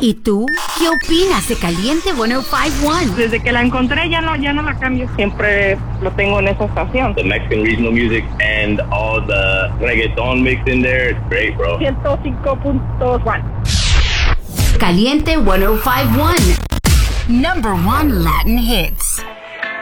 ¿Y tú? ¿Qué opinas de Caliente 105.1? Desde que la encontré ya no la cambio. Siempre lo tengo en esa estación. The Mexican regional music and all the reggaeton mixed in there. It's great, bro. 105.1. Caliente 105.1. Number 1 Latin hits.